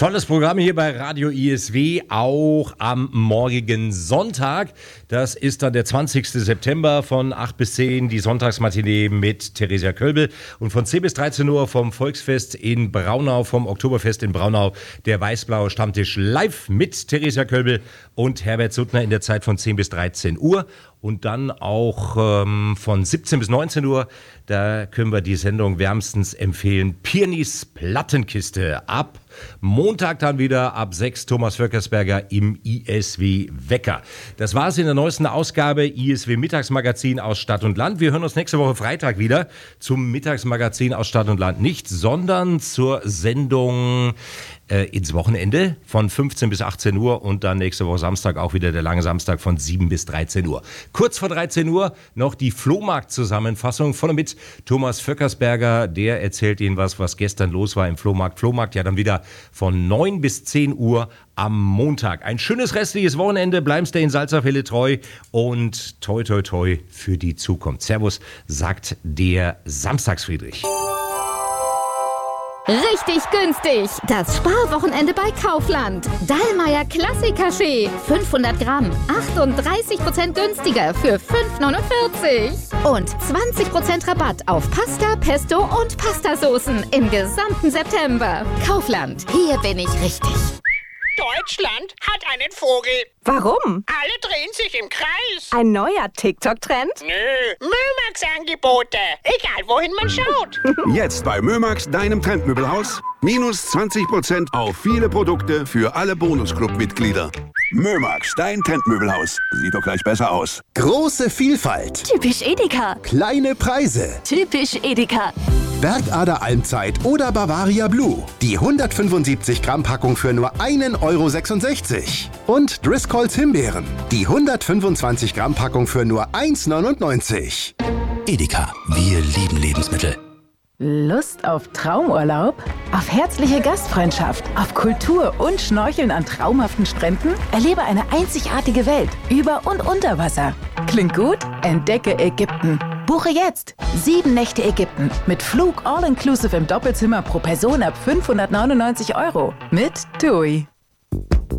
Tolles Programm hier bei Radio ISW, auch am morgigen Sonntag. Das ist dann der 20. September von 8 bis 10, die Sonntagsmatinee mit Theresia Kölbel. Und von 10 bis 13 Uhr vom Volksfest in Braunau, vom Oktoberfest in Braunau, der Weiß-Blaue Stammtisch live mit Theresia Kölbel und Herbert Suttner in der Zeit von 10 bis 13 Uhr. Und dann auch von 17 bis 19 Uhr, da können wir die Sendung wärmstens empfehlen. Pirnis Plattenkiste ab Montag dann wieder ab 6 Thomas Völkersberger im ISW Wecker. Das war es in der neuesten Ausgabe ISW Mittagsmagazin aus Stadt und Land. Wir hören uns nächste Woche Freitag wieder zum Mittagsmagazin aus Stadt und Land. Nicht, sondern zur Sendung ins Wochenende von 15 bis 18 Uhr und dann nächste Woche Samstag auch wieder der lange Samstag von 7 bis 13 Uhr. Kurz vor 13 Uhr noch die Flohmarkt-Zusammenfassung von und mit Thomas Völkersberger. Der erzählt Ihnen was gestern los war im Flohmarkt. Flohmarkt ja dann wieder von 9 bis 10 Uhr am Montag. Ein schönes restliches Wochenende. Bleiben Sie in Salzerfelde treu und toi toi toi für die Zukunft. Servus, sagt der Samstagsfriedrich. Richtig günstig. Das Sparwochenende bei Kaufland. Dallmayr Klassiker-Schee. 500 Gramm. 38% günstiger für 5,49. Und 20% Rabatt auf Pasta, Pesto und Pastasoßen im gesamten September. Kaufland. Hier bin ich richtig. Deutschland hat einen Vogel. Warum? Alle drehen sich im Kreis. Ein neuer TikTok-Trend? Nö, Mömax-Angebote. Egal, wohin man schaut. Jetzt bei Mömax, deinem Trendmöbelhaus. Minus 20% auf viele Produkte für alle Bonusclub-Mitglieder. Mömax, dein Trendmöbelhaus. Sieht doch gleich besser aus. Große Vielfalt. Typisch Edeka. Kleine Preise. Typisch Edeka. Bergader Almzeit oder Bavaria Blue. Die 175 Gramm Packung für nur 1,66 €. Und Driscolls Himbeeren. Die 125 Gramm Packung für nur 1,99 €. Edeka, wir lieben Lebensmittel. Lust auf Traumurlaub? Auf herzliche Gastfreundschaft? Auf Kultur und Schnorcheln an traumhaften Stränden? Erlebe eine einzigartige Welt über und unter Wasser. Klingt gut? Entdecke Ägypten. Buche jetzt 7 Nächte Ägypten mit Flug all-inclusive im Doppelzimmer pro Person ab 599 € mit TUI.